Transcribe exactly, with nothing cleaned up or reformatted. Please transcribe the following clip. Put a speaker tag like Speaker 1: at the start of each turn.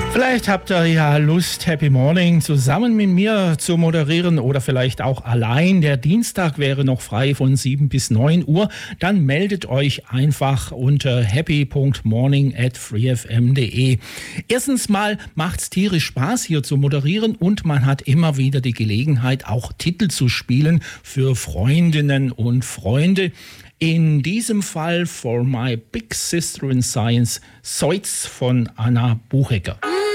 Speaker 1: Vielleicht habt ihr ja Lust, Happy Morning zusammen mit mir zu moderieren oder vielleicht auch allein. Der Dienstag wäre noch frei von sieben bis neun Uhr. Dann meldet euch einfach unter happy punkt morning at freefm punkt de. Erstens mal macht's tierisch Spaß, hier zu moderieren, und man hat immer wieder die Gelegenheit, auch Titel zu spielen für Freundinnen und Freunde. In diesem Fall For My Big Sister in Science, Seutz von Anna Buchecker.